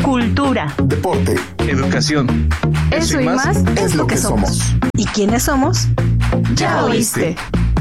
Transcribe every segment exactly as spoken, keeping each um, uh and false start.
cultura, deporte, educación. Eso, Eso y más, más es lo que somos. somos. ¿Y quiénes somos? Ya oíste.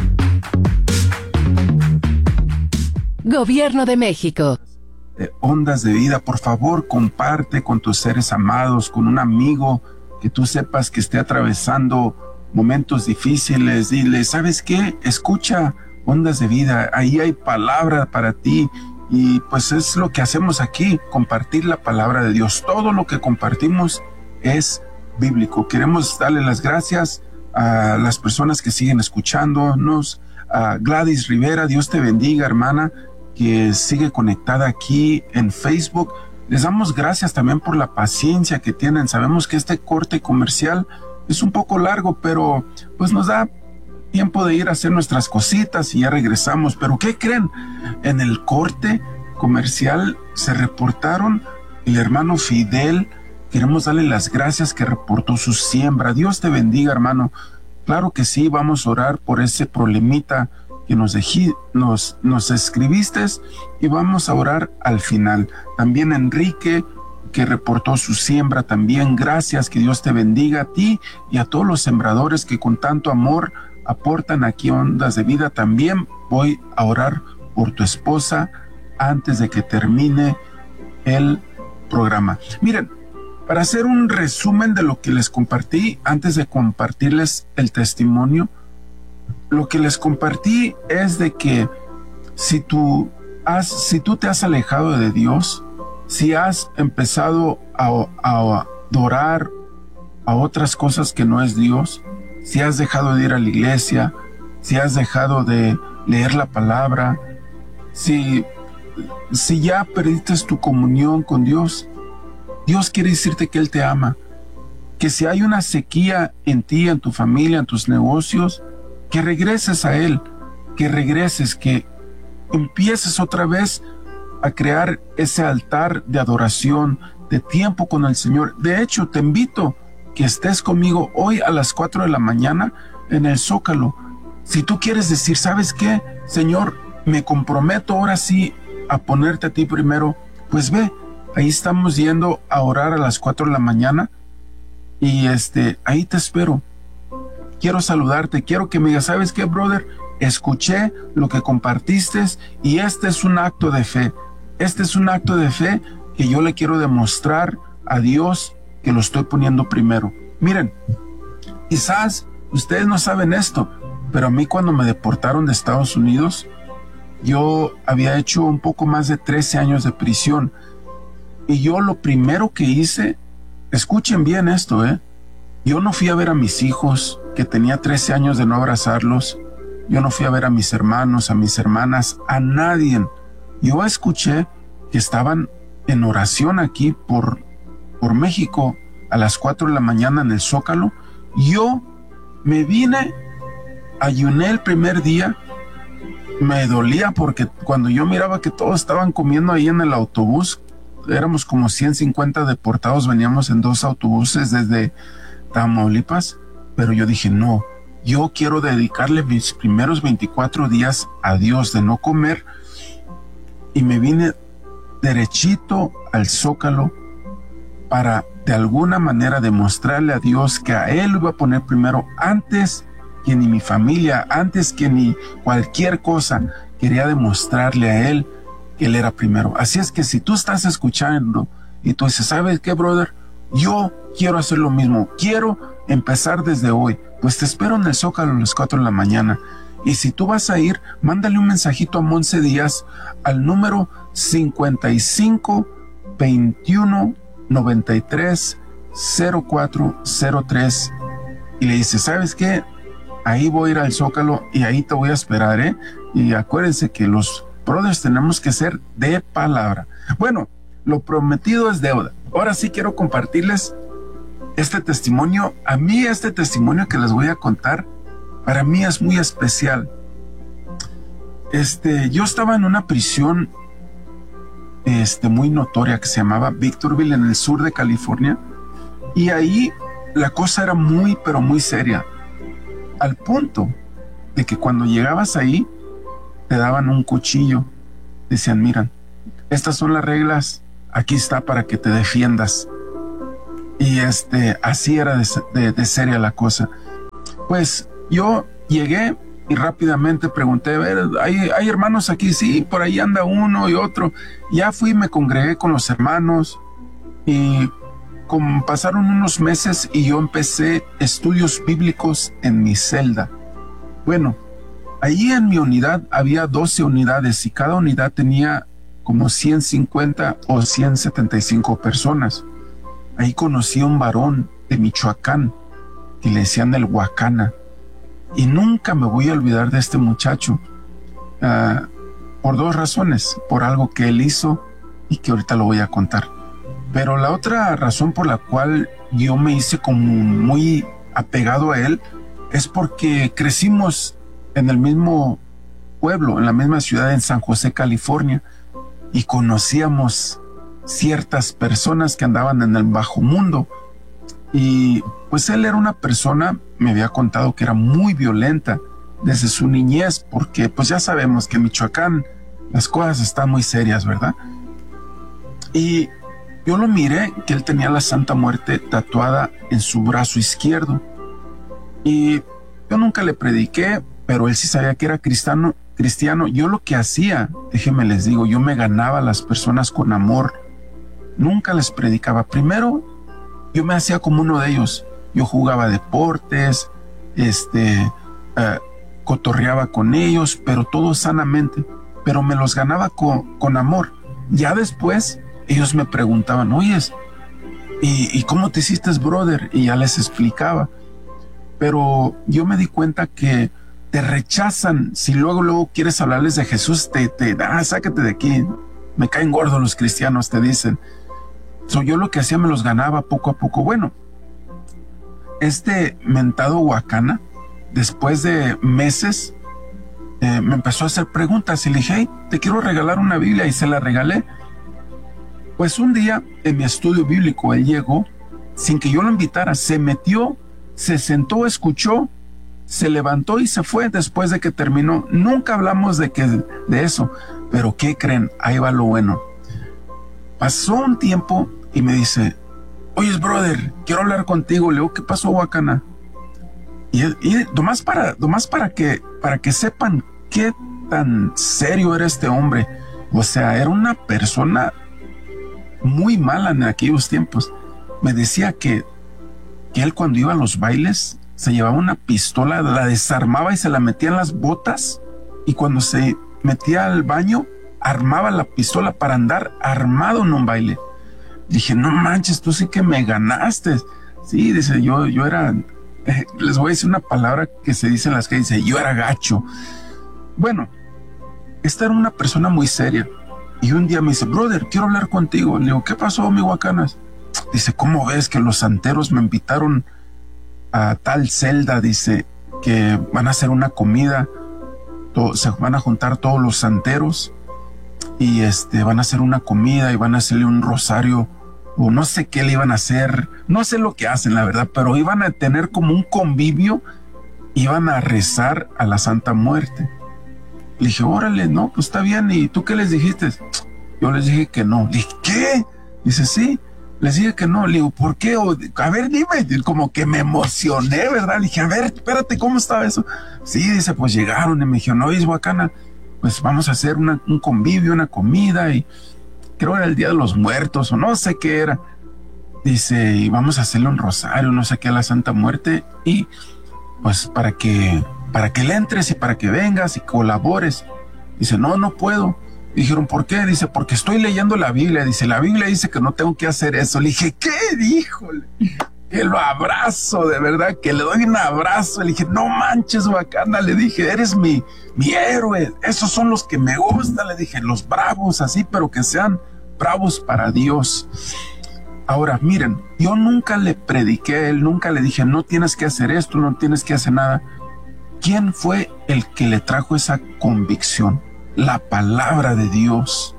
Gobierno de México. De Ondas de Vida, por favor, comparte con tus seres amados, con un amigo que tú sepas que esté atravesando momentos difíciles. Dile, ¿sabes qué? Escucha Ondas de Vida, ahí hay palabra para ti. Y pues es lo que hacemos aquí, compartir la palabra de Dios. Todo lo que compartimos es bíblico. Queremos darle las gracias a las personas que siguen escuchándonos. A Gladys Rivera, Dios te bendiga, hermana, que sigue conectada aquí en Facebook. Les damos gracias también por la paciencia que tienen. Sabemos que este corte comercial es un poco largo, pero pues nos da tiempo de ir a hacer nuestras cositas y ya regresamos. Pero ¿qué creen? En el corte comercial se reportaron el hermano Fidel. Queremos darle las gracias que reportó su siembra. Dios te bendiga, hermano. Claro que sí, vamos a orar por ese problemita que nos, dejí, nos, nos escribiste, y vamos a orar al final. También Enrique, que reportó su siembra también. Gracias, que Dios te bendiga a ti y a todos los sembradores que con tanto amor aportan aquí Ondas de Vida. También voy a orar por tu esposa antes de que termine el programa. Miren, para hacer un resumen de lo que les compartí, antes de compartirles el testimonio, lo que les compartí es de que si tú, has, si tú te has alejado de Dios, si has empezado a, a adorar a otras cosas que no es Dios, si has dejado de ir a la iglesia, si has dejado de leer la palabra, si, si ya perdiste tu comunión con Dios, Dios quiere decirte que Él te ama, que si hay una sequía en ti, en tu familia, en tus negocios, que regreses a Él, que regreses, que empieces otra vez a crear ese altar de adoración, de tiempo con el Señor. De hecho, te invito que estés conmigo hoy a las cuatro de la mañana en el Zócalo. Si tú quieres decir, ¿sabes qué? Señor, me comprometo ahora sí a ponerte a ti primero, pues ve, ahí estamos yendo a orar a las cuatro de la mañana y este, ahí te espero. Quiero saludarte, quiero que me digas, ¿sabes qué, brother? Escuché lo que compartiste y este es un acto de fe. Este es un acto de fe que yo le quiero demostrar a Dios que lo estoy poniendo primero. Miren, quizás ustedes no saben esto, pero a mí cuando me deportaron de Estados Unidos, yo había hecho un poco más de trece años de prisión. Y yo lo primero que hice, escuchen bien esto, ¿eh? Yo no fui a ver a mis hijos, que tenía trece años de no abrazarlos. Yo no fui a ver a mis hermanos, a mis hermanas, a nadie. Yo escuché que estaban en oración aquí por, por México a las cuatro de la mañana en el Zócalo. Yo me vine, ayuné el primer día. Me dolía porque cuando yo miraba que todos estaban comiendo ahí en el autobús, éramos como ciento cincuenta deportados, veníamos en dos autobuses desde Tamaulipas, pero yo dije, no, yo quiero dedicarle mis primeros veinticuatro días a Dios de no comer, y me vine derechito al Zócalo para de alguna manera demostrarle a Dios que a Él lo iba a poner primero antes que ni mi familia, antes que ni cualquier cosa. Quería demostrarle a Él que Él era primero. Así es que si tú estás escuchando y tú dices, ¿sabes qué, brother? Yo quiero hacer lo mismo, quiero empezar desde hoy, pues te espero en el Zócalo a las cuatro de la mañana. Y si tú vas a ir, mándale un mensajito a Monse Díaz al número cincuenta y cinco, veintiuno, noventa y tres, cero cuatro cero tres y le dices, ¿sabes qué? Ahí voy a ir al Zócalo y ahí te voy a esperar, ¿eh? Y acuérdense que los brothers tenemos que ser de palabra. Bueno, lo prometido es deuda. Ahora sí quiero compartirles este testimonio. A mí este testimonio que les voy a contar, para mí es muy especial. Este, yo estaba en una prisión este, muy notoria que se llamaba Victorville en el sur de California, y ahí la cosa era muy pero muy seria, al punto de que cuando llegabas ahí te daban un cuchillo, decían, miran, estas son las reglas aquí está para que te defiendas. Y este, así era de, de, de seria la cosa. Pues yo llegué y rápidamente pregunté, a ver, ¿hay, ¿hay hermanos aquí? Sí, por ahí anda uno y otro. Ya fui, me congregué con los hermanos y como pasaron unos meses y yo empecé estudios bíblicos en mi celda. Bueno, ahí en mi unidad había doce unidades y cada unidad tenía como ciento cincuenta o ciento setenta y cinco personas. Ahí conocí a un varón de Michoacán que le decían el Huacana. Y nunca me voy a olvidar de este muchacho. Uh, por dos razones. Por algo que él hizo y que ahorita lo voy a contar. Pero la otra razón por la cual yo me hice como muy apegado a él es porque crecimos en el mismo pueblo, en la misma ciudad, en San José, California. Y conocíamos ciertas personas que andaban en el bajo mundo y pues él era una persona, me había contado que era muy violenta desde su niñez, porque pues ya sabemos que en Michoacán las cosas están muy serias, ¿verdad? Y yo lo miré que él tenía la Santa Muerte tatuada en su brazo izquierdo y yo nunca le prediqué, pero él sí sabía que era cristiano. cristiano. Yo lo que hacía, déjenme les digo, yo me ganaba a las personas con amor. Nunca les predicaba. Primero, yo me hacía como uno de ellos. Yo jugaba deportes, este, uh, cotorreaba con ellos, pero todo sanamente. Pero me los ganaba con, con amor. Ya después, ellos me preguntaban, oyes, ¿y, ¿y cómo te hiciste, brother? Y ya les explicaba. Pero yo me di cuenta que te rechazan. Si luego, luego quieres hablarles de Jesús, te, te, ah, sácate de aquí. Me caen gordos los cristianos, te dicen. So, yo lo que hacía me los ganaba poco a poco. Bueno, este mentado Huacana, después de meses, eh, me empezó a hacer preguntas y le dije, hey, te quiero regalar una Biblia, y se la regalé. Pues un día en mi estudio bíblico él llegó sin que yo lo invitara, se metió, se sentó, escuchó, se levantó y se fue después de que terminó. Nunca hablamos de, que, de eso, pero ¿qué creen? Ahí va lo bueno. Pasó un tiempo y me dice, oye, brother, quiero hablar contigo. Le digo, ¿qué pasó, Huacana? Y, y nomás, para, nomás para, que, para que sepan qué tan serio era este hombre. O sea, era una persona muy mala en aquellos tiempos. Me decía que, que él cuando iba a los bailes se llevaba una pistola, la desarmaba y se la metía en las botas, y cuando se metía al baño armaba la pistola para andar armado en un baile. Dije, no manches, tú sí que me ganaste. Sí, dice, yo, yo era, eh, les voy a decir una palabra que se dice en las calles, dice, yo era gacho. Bueno, esta era una persona muy seria. Y un día me dice, brother, quiero hablar contigo. Le digo, ¿qué pasó, mi Huacanas? Dice, ¿cómo ves que los santeros me invitaron a tal celda? Dice que van a hacer una comida, to- se van a juntar todos los santeros y este, van a hacer una comida y van a hacerle un rosario, o no sé qué le iban a hacer, no sé lo que hacen la verdad, pero iban a tener como un convivio, iban a rezar a la Santa Muerte. Le dije, órale, no, pues está bien. ¿Y tú qué les dijiste? Yo les dije que no. Le dije, ¿qué? Dice, sí, les dije que no. Le digo, ¿por qué? O, a ver, dime. Como que me emocioné, ¿verdad? Le dije, a ver, espérate, ¿cómo estaba eso? Sí, dice, pues llegaron y me dijeron, oye, Huacana, pues vamos a hacer una, un convivio, una comida, y creo era el Día de los Muertos o no sé qué era. Dice, y vamos a hacerle un rosario, no sé qué, a la Santa Muerte, y pues para que... para que le entres y para que vengas y colabores. Dice, no, no puedo. Dijeron, ¿por qué? Dice, porque estoy leyendo la Biblia. Dice, la Biblia dice que no tengo que hacer eso. Le dije, ¿qué? Híjole, que lo abrazo, de verdad, que le doy un abrazo. Le dije, no manches, Huacana. Le dije, eres mi, mi héroe. Esos son los que me gustan. Le dije, los bravos así, pero que sean bravos para Dios. Ahora, miren, yo nunca le prediqué a él, nunca le dije, no tienes que hacer esto, no tienes que hacer nada. ¿Quién fue el que le trajo esa convicción? La palabra de Dios.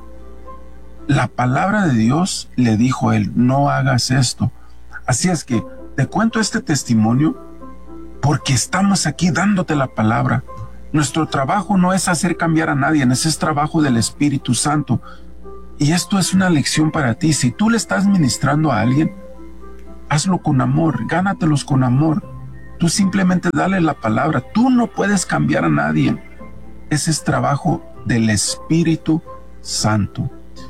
La palabra de Dios le dijo a él, no hagas esto. Así es que te cuento este testimonio porque estamos aquí dándote la palabra. Nuestro trabajo no es hacer cambiar a nadie, ese es trabajo del Espíritu Santo. Y esto es una lección para ti. Si tú le estás ministrando a alguien, hazlo con amor, gánatelos con amor. Tú simplemente dale la palabra. Tú no puedes cambiar a nadie. Ese es trabajo del Espíritu Santo.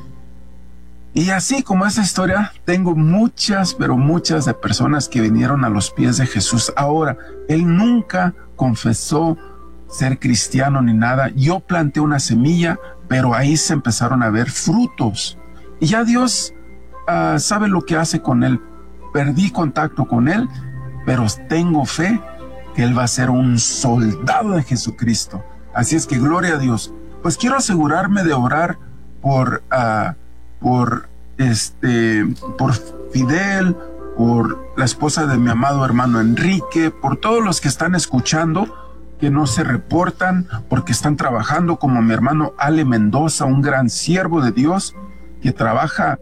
Y así como esa historia, tengo muchas, pero muchas de personas que vinieron a los pies de Jesús. Ahora, él nunca confesó ser cristiano ni nada. Yo planté una semilla, pero ahí se empezaron a ver frutos. Y ya Dios uh, sabe lo que hace con él. Perdí contacto con él, pero tengo fe que él va a ser un soldado de Jesucristo. Así es que gloria a Dios. Pues quiero asegurarme de orar por, uh, por, este, por Fidel, por la esposa de mi amado hermano Enrique, por todos los que están escuchando, que no se reportan porque están trabajando, como mi hermano Ale Mendoza, un gran siervo de Dios que trabaja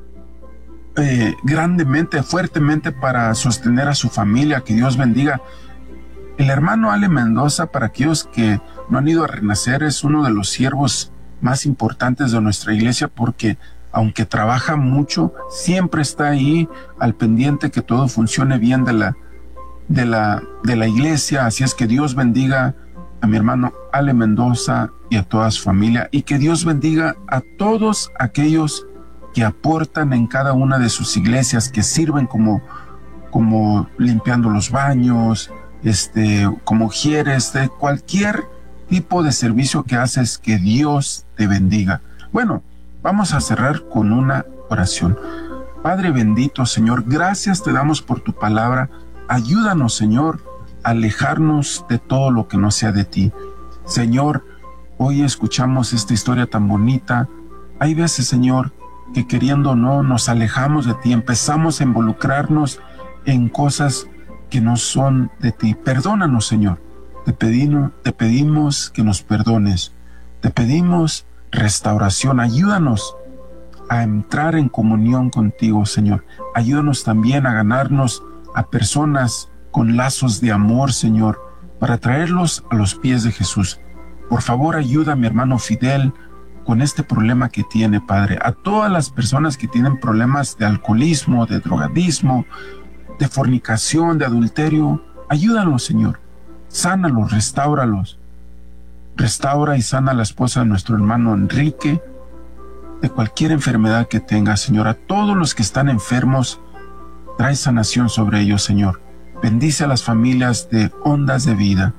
eh, grandemente, fuertemente para sostener a su familia. Que Dios bendiga. El hermano Ale Mendoza, para aquellos que no han ido a Renacer, es uno de los siervos más importantes de nuestra iglesia, porque aunque trabaja mucho, siempre está ahí al pendiente que todo funcione bien de la de la, de la iglesia. Así es que Dios bendiga a mi hermano Ale Mendoza y a toda su familia, y que Dios bendiga a todos aquellos que aportan en cada una de sus iglesias, que sirven como, como limpiando los baños, este, como ujieres, de cualquier tipo de servicio que haces. Que Dios te bendiga. Bueno, vamos a cerrar con una oración. Padre bendito, Señor, gracias te damos por tu palabra. Ayúdanos, Señor, a alejarnos de todo lo que no sea de ti. Señor, hoy escuchamos esta historia tan bonita. Hay veces, Señor, que queriendo o no, nos alejamos de ti, empezamos a involucrarnos en cosas que no son de ti. Perdónanos, Señor. Te pedimos, te pedimos que nos perdones. Te pedimos restauración. Ayúdanos a entrar en comunión contigo, Señor. Ayúdanos también a ganarnos a personas con lazos de amor, Señor, para traerlos a los pies de Jesús. Por favor, ayuda a mi hermano Fidel con este problema que tiene, Padre. A todas las personas que tienen problemas de alcoholismo, de drogadismo, de fornicación, de adulterio, ayúdalos, Señor. Sánalos, restáuralos. Restaura y sana a la esposa de nuestro hermano Enrique, de cualquier enfermedad que tenga, Señor. A todos los que están enfermos, trae sanación sobre ellos, Señor. Bendice a las familias de Ondas de Vida.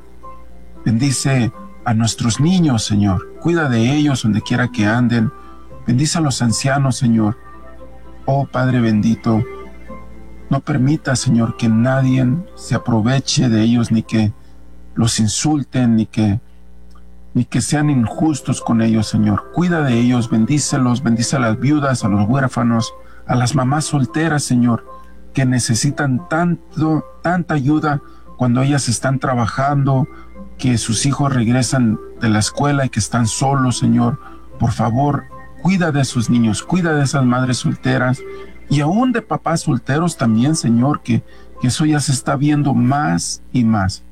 Bendice a nuestros niños, Señor. Cuida de ellos donde quiera que anden. Bendice a los ancianos, Señor. Oh Padre bendito, no permita, Señor, que nadie se aproveche de ellos, ni que los insulten, ni que, ni que sean injustos con ellos, Señor. Cuida de ellos, bendícelos, bendice a las viudas, a los huérfanos, a las mamás solteras, Señor, que necesitan tanto, tanta ayuda cuando ellas están trabajando, que sus hijos regresan de la escuela y que están solos, Señor. Por favor, cuida de esos niños, cuida de esas madres solteras y aún de papás solteros también, Señor, que, que eso ya se está viendo más y más.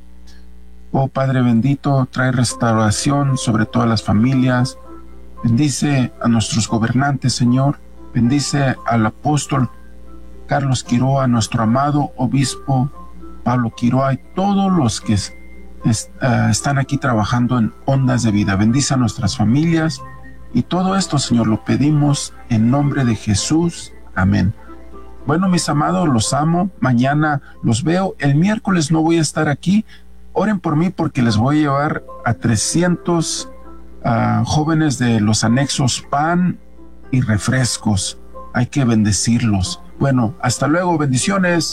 Oh Padre bendito, trae restauración sobre todas las familias. Bendice a nuestros gobernantes, Señor. Bendice al apóstol Carlos Quiroa, nuestro amado obispo Pablo Quiroa, y todos los que es, es, uh, están aquí trabajando en Ondas de Vida. Bendice a nuestras familias y todo esto, Señor, lo pedimos en nombre de Jesús. Amén. Bueno, mis amados, los amo. Mañana los veo. El miércoles no voy a estar aquí. Oren por mí porque les voy a llevar a trescientos uh, jóvenes de los anexos pan y refrescos. Hay que bendecirlos. Bueno, hasta luego, bendiciones.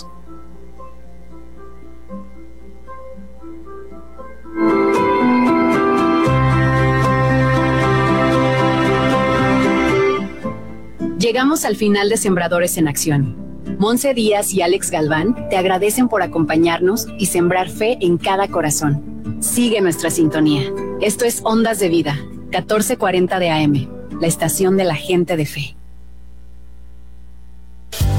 Llegamos al final de Sembradores en Acción. Monse Díaz y Alex Galván te agradecen por acompañarnos y sembrar fe en cada corazón. Sigue nuestra sintonía. Esto es Ondas de Vida, catorce cuarenta de A M, la estación de la gente de fe.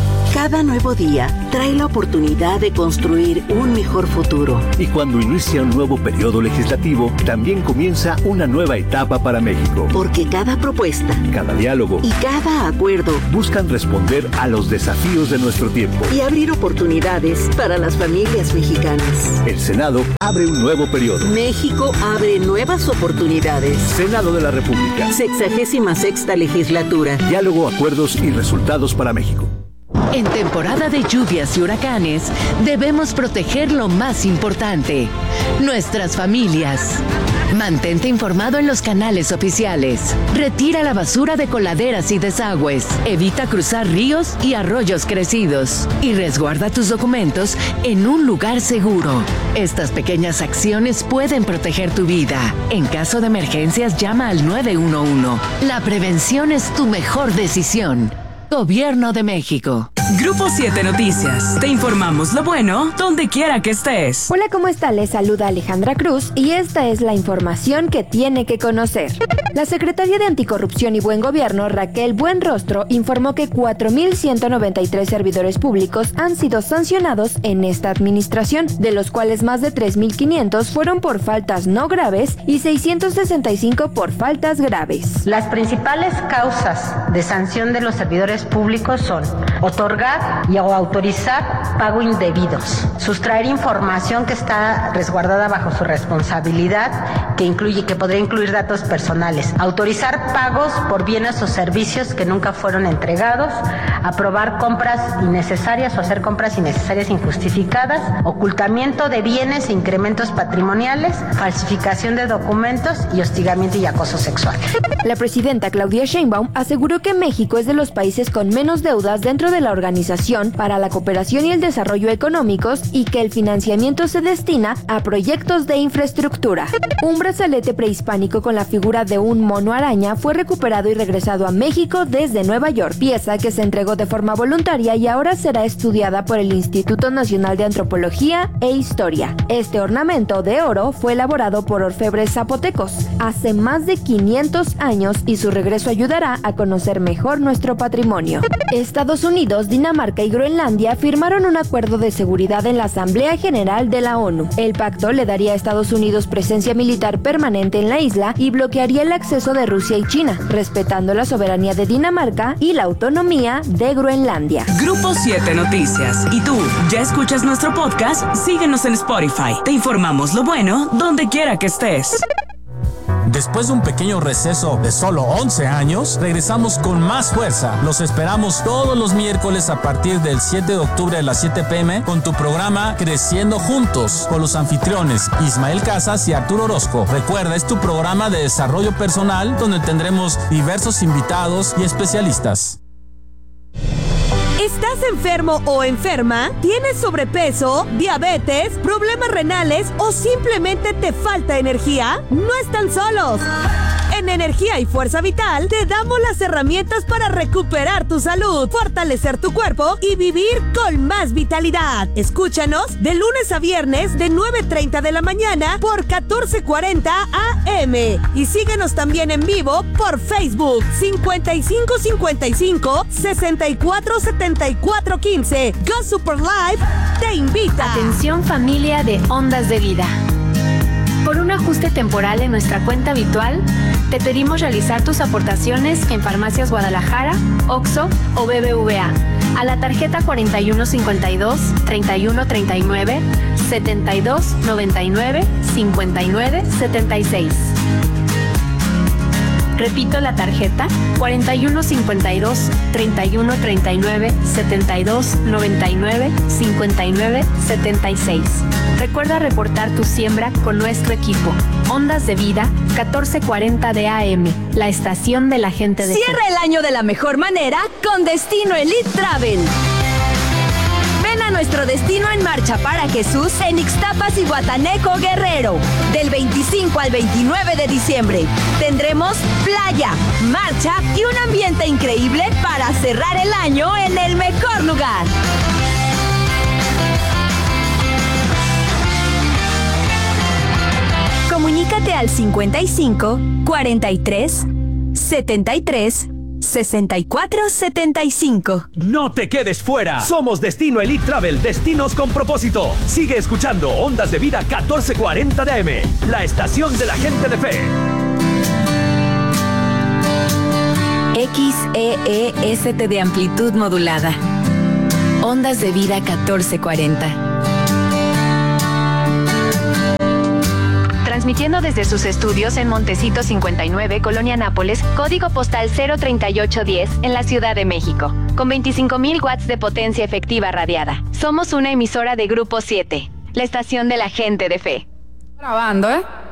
Cada nuevo día trae la oportunidad de construir un mejor futuro. Y cuando inicia un nuevo periodo legislativo, también comienza una nueva etapa para México. Porque cada propuesta, cada diálogo y cada acuerdo buscan responder a los desafíos de nuestro tiempo y abrir oportunidades para las familias mexicanas. El Senado abre un nuevo periodo. México abre nuevas oportunidades. Senado de la República. Sexagésima sexta legislatura. Diálogo, acuerdos y resultados para México. En temporada de lluvias y huracanes, debemos proteger lo más importante, nuestras familias. Mantente informado en los canales oficiales. Retira la basura de coladeras y desagües. Evita cruzar ríos y arroyos crecidos. Y resguarda tus documentos en un lugar seguro. Estas pequeñas acciones pueden proteger tu vida. En caso de emergencias, llama al nueve uno uno. La prevención es tu mejor decisión. Gobierno de México. Grupo siete Noticias. Te informamos lo bueno donde quiera que estés. Hola, ¿cómo está? Les saluda Alejandra Cruz y esta es la información que tiene que conocer. La Secretaría de Anticorrupción y Buen Gobierno, Raquel Buenrostro, informó que cuatro mil ciento noventa y tres servidores públicos han sido sancionados en esta administración, de los cuales más de tres mil quinientos fueron por faltas no graves y seiscientos sesenta y cinco por faltas graves. Las principales causas de sanción de los servidores públicos son otorgar y o autorizar pago indebidos, sustraer información que está resguardada bajo su responsabilidad, que incluye que podría incluir datos personales, autorizar pagos por bienes o servicios que nunca fueron entregados, aprobar compras innecesarias o hacer compras innecesarias injustificadas, ocultamiento de bienes e incrementos patrimoniales, falsificación de documentos y hostigamiento y acoso sexual. La presidenta Claudia Sheinbaum aseguró que México es de los países con menos deudas dentro de la Organización para la Cooperación y el Desarrollo Económicos y que el financiamiento se destina a proyectos de infraestructura. Un brazalete prehispánico con la figura de un mono araña fue recuperado y regresado a México desde Nueva York, pieza que se entregó de forma voluntaria y ahora será estudiada por el Instituto Nacional de Antropología e Historia. Este ornamento de oro fue elaborado por orfebres zapotecos hace más de quinientos años y su regreso ayudará a conocer mejor nuestro patrimonio. Estados Unidos, Dinamarca y Groenlandia firmaron un acuerdo de seguridad en la Asamblea General de la ONU. El pacto le daría a Estados Unidos presencia militar permanente en la isla y bloquearía el acceso de Rusia y China, respetando la soberanía de Dinamarca y la autonomía de Groenlandia. Grupo siete Noticias. ¿Y tú, ya escuchas nuestro podcast? Síguenos en Spotify. Te informamos lo bueno donde quiera que estés. Después de un pequeño receso de solo once años, regresamos con más fuerza. Los esperamos todos los miércoles a partir del siete de octubre a las siete pe eme con tu programa Creciendo Juntos, con los anfitriones Ismael Casas y Arturo Orozco. Recuerda, es tu programa de desarrollo personal donde tendremos diversos invitados y especialistas. ¿Estás enfermo o enferma? ¿Tienes sobrepeso, diabetes, problemas renales o simplemente te falta energía? No están solos. En Energía y Fuerza Vital te damos las herramientas para recuperar tu salud, fortalecer tu cuerpo y vivir con más vitalidad. Escúchanos de lunes a viernes de nueve treinta de la mañana por catorce cuarenta a eme y síguenos también en vivo por Facebook cincuenta y cinco cincuenta y cinco sesenta y cuatro setenta y cuatro quince. Go Super Live te invita. Atención familia de Ondas de Vida. Por un ajuste temporal en nuestra cuenta habitual, te pedimos realizar tus aportaciones en Farmacias Guadalajara, Oxxo o be be ve a a la tarjeta cuarenta y uno cincuenta y dos, treinta y uno treinta y nueve, setenta y dos noventa y nueve, cincuenta y nueve setenta y seis. Repito la tarjeta cuarenta y uno cincuenta y dos, treinta y uno treinta y nueve, setenta y dos noventa y nueve, cincuenta y nueve setenta y seis. Recuerda reportar tu siembra con nuestro equipo. Ondas de Vida, catorce cuarenta de a eme, la estación de la gente de Cierra fe. El año de la mejor manera con Destino Elite Travel. Ven a nuestro Destino en Marcha para Jesús en Ixtapas y Guataneco, Guerrero. Del veinticinco al veintinueve de diciembre. Tendremos playa, marcha y un ambiente increíble para cerrar el año en el mejor lugar. Comunícate al cincuenta y cinco, cuarenta y tres, setenta y tres, sesenta y cuatro setenta y cinco. No te quedes fuera. Somos Destino Elite Travel, destinos con propósito. Sigue escuchando Ondas de Vida catorce cuarenta D M, la estación de la gente de fe. X E E S T de amplitud modulada. Ondas de Vida catorce cuarenta. Transmitiendo desde sus estudios en Montecito cincuenta y nueve, Colonia Nápoles, código postal cero treinta y ocho diez, en la Ciudad de México, con veinticinco mil watts de potencia efectiva radiada. Somos una emisora de Grupo siete, la estación de la gente de fe. Grabando, ¿eh?